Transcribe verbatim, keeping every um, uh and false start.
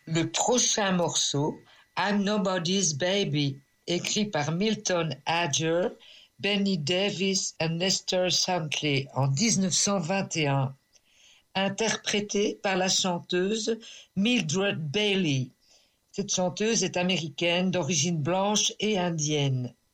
Le prochain morceau, I'm Nobody's Baby, écrit par Milton Ager, Benny Davis et Lester Shankley en dix-neuf cent vingt et un, interprété par la chanteuse Mildred Bailey. Cette chanteuse est américaine d'origine blanche et indienne.